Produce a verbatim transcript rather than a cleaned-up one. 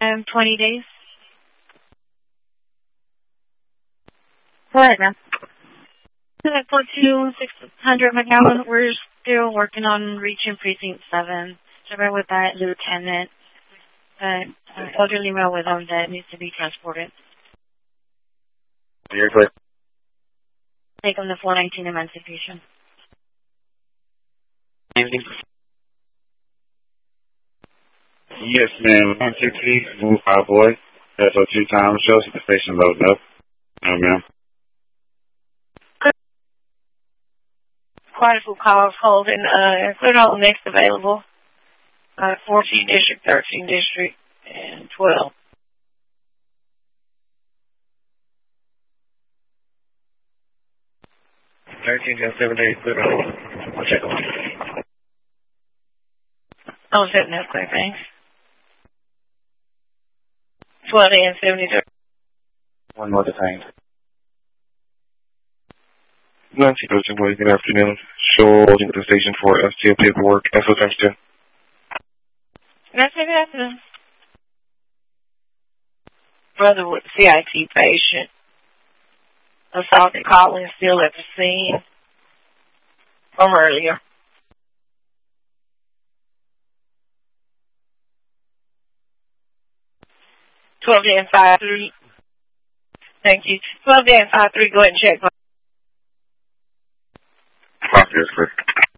Um, twenty days. Go ahead, ma'am. four two six hundred McGowan, we're still working on reaching precinct seven. So we're with that lieutenant, uh, uh, elderly male with him that needs to be transported. You're clear. Take him to four nineteen Emancipation. Evening. Yes, ma'am. one sixty, move five boy. That's a two times. Shows at the station loading up. No, ma'am. Quite a few calls holding. Uh, put on the next available. Uh, fourteen district, thirteen district, and twelve. thirteen, seven, eight, put on. I'll check on. I was setting up clear, thanks. twelve and seventy-three. One more detained. Nancy Ocean Boy, good afternoon. Show holding at the station for S T O paperwork. S O times two. That's good afternoon. Brother with C I T patient. Assaulted Collins still at the scene from earlier. twelve and five three. Thank you. twelve and five three, go ahead and check. Clock is clear.